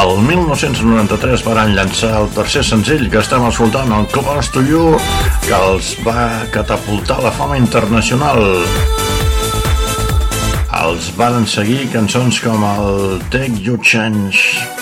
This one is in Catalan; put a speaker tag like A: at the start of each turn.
A: El 1993 van llançar el tercer senzill que estem escoltant, el Close to You, que els va catapultar a la fama internacional. Els van seguir cançons com el Take You Change.